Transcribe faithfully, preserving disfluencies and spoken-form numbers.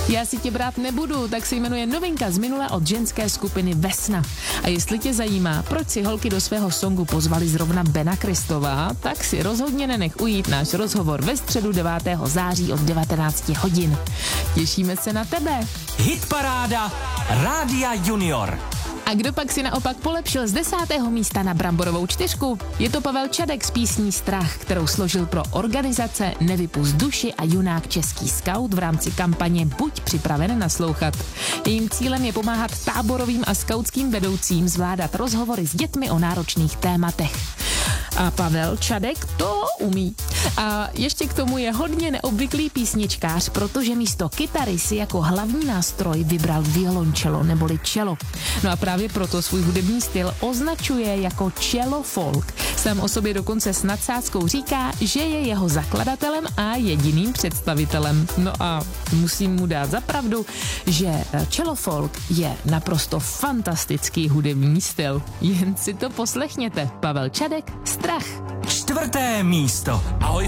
Já si tě brát nebudu, tak se jmenuje novinka z minula od ženské skupiny Vesna. A jestli tě zajímá, proč si holky do svého songu pozvali zrovna Bena Kristová, tak si rozhodně nenech ujít náš rozhovor ve středu devátého září od devatenáct hodin. Těšíme se na tebe. Hitparáda Rádia Junior. A kdo pak si naopak polepšil z desátého místa na bramborovou čtyřku? Je to Pavel Čadek s písní Strach, kterou složil pro organizace Nevypust duši a junák Český skaut v rámci kampaně Buď připraven naslouchat. Jejím cílem je pomáhat táborovým a skautským vedoucím zvládat rozhovory s dětmi o náročných tématech. A Pavel Čadek to umí. A ještě k tomu je hodně neobvyklý písničkář, protože místo kytary si jako hlavní nástroj vybral violoncello neboli cello. No a právě proto svůj hudební styl označuje jako cello folk. Sám o sobě dokonce s nadsázkou říká, že je jeho zakladatelem a jediným představitelem. No a musím mu dát za pravdu, že cello folk je naprosto fantastický hudební styl. Jen si to poslechněte. Pavel Čadek, Strach. Čtvrté místo. Ahoj.